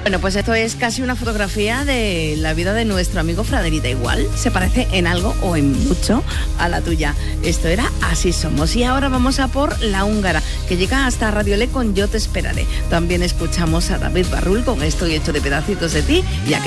Bueno, pues esto es casi una fotografía de la vida de nuestro amigo Fraderita. Igual se parece en algo o en mucho a la tuya. Esto era Así Somos. Y ahora vamos a por La Húngara, que llega hasta Radio Le con Yo Te Esperaré. También escuchamos a David Barrul con Estoy hecho de pedacitos de ti. Y